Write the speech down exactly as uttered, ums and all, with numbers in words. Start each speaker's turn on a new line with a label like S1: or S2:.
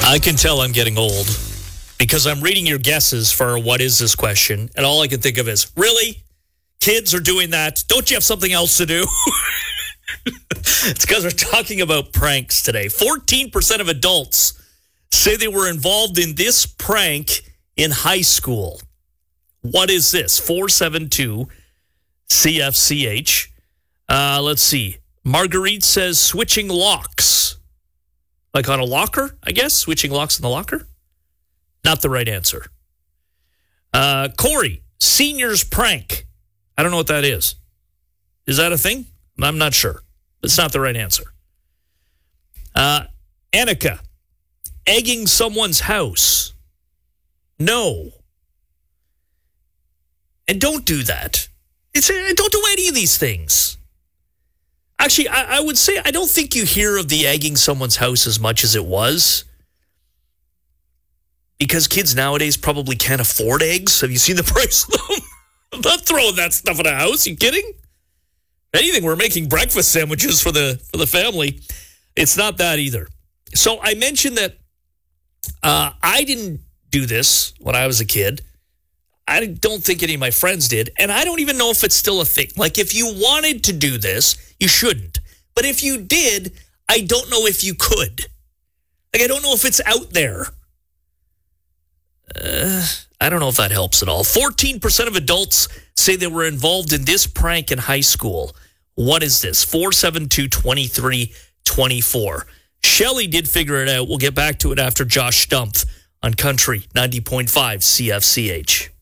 S1: I can tell I'm getting old because I'm reading your guesses for what is this question, and all I can think of is, really? Kids are doing that? Don't you have something else to do? It's because we're talking about pranks today. fourteen percent of adults say they were involved in this prank in high school. What is this? four seven two C F C H. Uh, let's see. Marguerite says switching locks. Like on a locker, I guess? Switching locks in the locker? Not the right answer. Uh, Corey, senior's prank. I don't know what that is. Is that a thing? I'm not sure. It's not the right answer. Uh, Annika, egging someone's house. No. And don't do that. It's uh, don't do any of these things. Actually, I, I would say I don't think you hear of the egging someone's house as much as it was. Because kids nowadays probably can't afford eggs. Have you seen the price of them? I'm not throwing that stuff in a house. You kidding? If anything, we're making breakfast sandwiches for the for the family. It's not that either. So I mentioned that uh, I didn't do this when I was a kid. I don't think any of my friends did. And I don't even know if it's still a thing. Like, if you wanted to do this, you shouldn't. But if you did, I don't know if you could. Like, I don't know if it's out there. Uh, I don't know if that helps at all. fourteen percent of adults say they were involved in this prank in high school. What is this? four seven two, two three two four. Shelley did figure it out. We'll get back to it after Josh Stumpf on Country ninety point five C F C H.